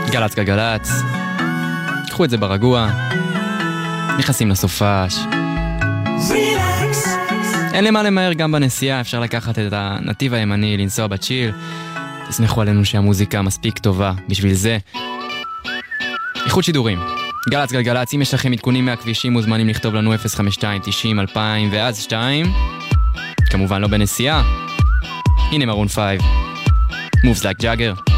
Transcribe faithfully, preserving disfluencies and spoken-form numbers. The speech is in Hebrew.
גלץ גלגלץ, קחו את זה ברגוע, נכנסים לסופש, אין למה למהר גם בנסיעה, אפשר לקחת את הנתיב הימני, לנסוע בצ'יל, תסמכו עלינו שהמוזיקה מספיק טובה בשביל זה. איחוד שידורים, גלץ גלגלץ, אם יש לכם עדכונים מהכבישים מוזמנים לכתוב לנו אפס חמש שתיים תשעים אלפיים ואז שתיים, כמובן לא בנסיעה. הנה מרון פייב, Moves Like Jagger.